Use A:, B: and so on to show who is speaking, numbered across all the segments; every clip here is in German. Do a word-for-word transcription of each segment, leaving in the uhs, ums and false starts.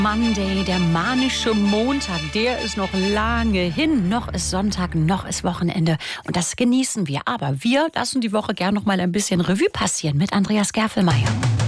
A: Monday, der manische Montag, der ist noch lange hin. Noch ist Sonntag, noch ist Wochenende und das genießen wir. Aber wir lassen die Woche gern noch mal ein bisschen Revue passieren mit Andreas Gerfelmeier.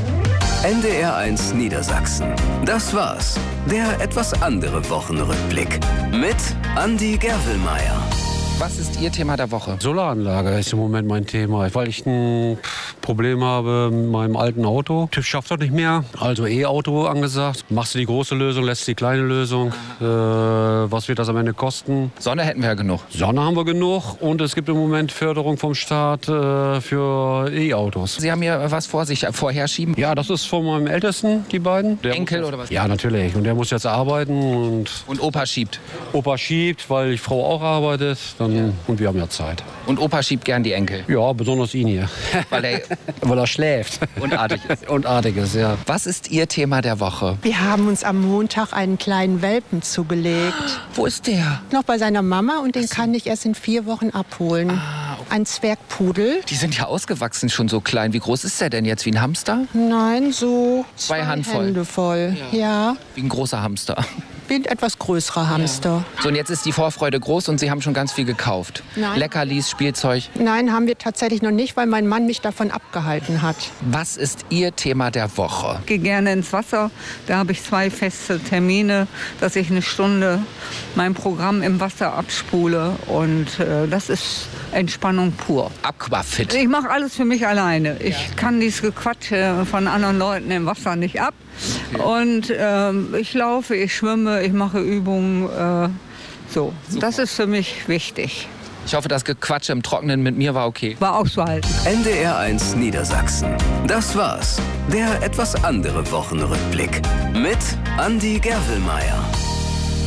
B: N D R eins Niedersachsen. Das war's. Der etwas andere Wochenrückblick mit Andi Gerfelmeier.
C: Was ist Ihr Thema der Woche?
D: Solaranlage ist im Moment mein Thema, weil ich ein Problem habe mit meinem alten Auto. TÜV schafft das nicht mehr, also E-Auto angesagt. Machst du die große Lösung, lässt die kleine Lösung. Äh, was wird das am Ende kosten?
C: Sonne hätten wir ja genug.
D: Sonne haben wir genug und es gibt im Moment Förderung vom Staat äh, für E-Autos.
C: Sie haben hier was vor sich vorherschieben?
D: Ja, das ist von meinem Ältesten, die beiden. Der
C: Enkel
D: muss,
C: oder was?
D: Ja, natürlich. Und der muss jetzt arbeiten. Und,
C: und Opa schiebt?
D: Opa schiebt, weil die Frau auch arbeitet. Dann, ja. Und wir haben ja Zeit.
C: Und Opa schiebt gern die Enkel?
D: Ja, besonders ihn hier.
C: Weil er,
D: weil er schläft.
C: Und artig ist.
D: Und artig ist, ja.
C: Was ist Ihr Thema der Woche?
E: Wir haben uns am Montag einen kleinen Welpen zugelegt.
C: Wo ist der?
E: Noch bei seiner Mama und den kann ich erst in vier Wochen abholen.
C: Ah, okay.
E: Ein Zwergpudel.
C: Die sind ja ausgewachsen, schon so klein. Wie groß ist der denn jetzt? Wie ein Hamster?
E: Nein, so
C: zwei,
E: zwei
C: Handvoll.
E: Hände voll. Ja. ja.
C: Wie ein großer Hamster.
E: Wie ein etwas größerer Hamster.
C: So, und jetzt ist die Vorfreude groß und Sie haben schon ganz viel gekauft.
E: Nein.
C: Leckerlis, Spielzeug.
E: Nein, haben wir tatsächlich noch nicht, weil mein Mann mich davon abgehalten hat.
C: Was ist Ihr Thema der Woche?
F: Ich gehe gerne ins Wasser. Da habe ich zwei feste Termine, dass ich eine Stunde mein Programm im Wasser abspule. Und äh, das ist Entspannung pur.
C: Aquafit.
F: Ich mache alles für mich alleine. Ich ja. kann dieses Gequatsche von anderen Leuten im Wasser nicht ab. Okay. Und äh, ich laufe, ich schwimme, ich mache Übungen. Äh, so, Super. Das ist für mich wichtig.
C: Ich hoffe, das Gequatsche im Trockenen mit mir war okay.
F: War auszuhalten.
B: N D R eins Niedersachsen. Das war's. Der etwas andere Wochenrückblick mit Andi Gerfelmeier.